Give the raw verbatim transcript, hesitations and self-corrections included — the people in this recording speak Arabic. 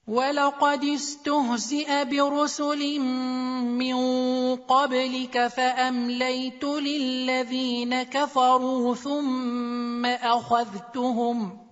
وَلَقَدِ اسْتُهْزِئَ بِرُسُلٍ مِّن قَبْلِكَ فَأَمْلَيْتُ لِلَّذِينَ كَفَرُوا ثُمَّ أَخَذْتُهُمْ